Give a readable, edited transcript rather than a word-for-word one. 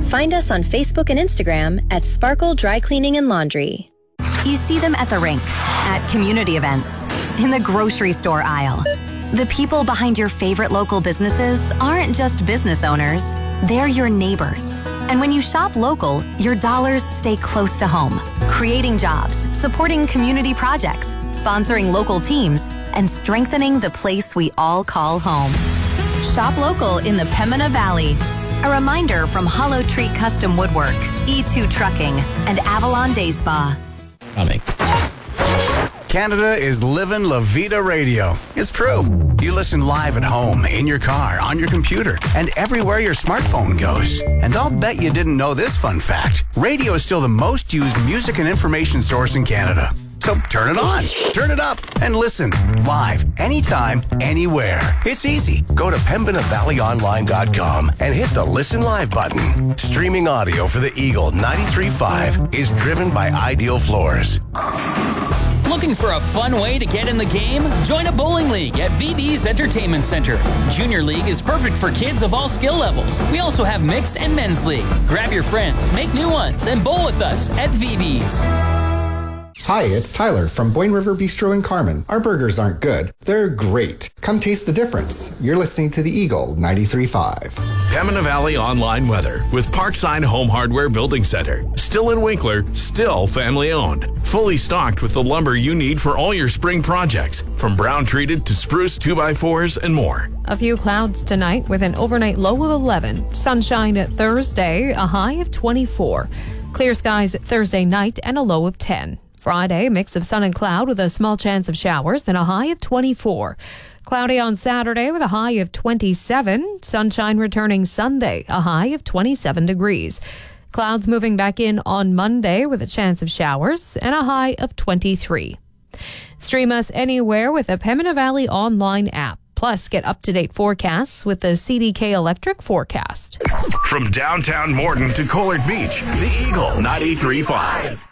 Find us on Facebook and Instagram at Sparkle Dry Cleaning and Laundry. You see them at the rink, at community events, in the grocery store aisle. The people behind your favorite local businesses aren't just business owners, they're your neighbors. And when you shop local, your dollars stay close to home, creating jobs, supporting community projects, sponsoring local teams, and strengthening the place we all call home. Shop local in the Pembina Valley. A reminder from Hollow Tree Custom Woodwork, E2 Trucking, and Avalon Day Spa. Coming. Canada is living La Vida Radio. It's true. You listen live at home, in your car, on your computer, and everywhere your smartphone goes. And I'll bet you didn't know this fun fact. Radio is still the most used music and information source in Canada. So turn it on, turn it up, and listen live, anytime, anywhere. It's easy. Go to PembinaValleyOnline.com and hit the Listen Live button. Streaming audio for the Eagle 93.5 is driven by Ideal Floors. Looking for a fun way to get in the game? Join a bowling league at VB's Entertainment Center. Junior League is perfect for kids of all skill levels. We also have mixed and men's league. Grab your friends, make new ones, and bowl with us at VB's. Hi, it's Tyler from Boyne River Bistro in Carman. Our burgers aren't good. They're great. Come taste the difference. You're listening to the Eagle 93.5. Pembina Valley Online Weather with Parkside Home Hardware Building Center. Still in Winkler, still family owned. Fully stocked with the lumber you need for all your spring projects. From brown treated to spruce 2x4s and more. A few clouds tonight with an overnight low of 11. Sunshine at Thursday, a high of 24. Clear skies Thursday night and a low of 10. Friday, a mix of sun and cloud with a small chance of showers and a high of 24. Cloudy on Saturday with a high of 27. Sunshine returning Sunday, a high of 27 degrees. Clouds moving back in on Monday with a chance of showers and a high of 23. Stream us anywhere with the Pembina Valley Online app. Plus, get up-to-date forecasts with the CDK Electric forecast. From downtown Morton to Collard Beach, the Eagle 93.5.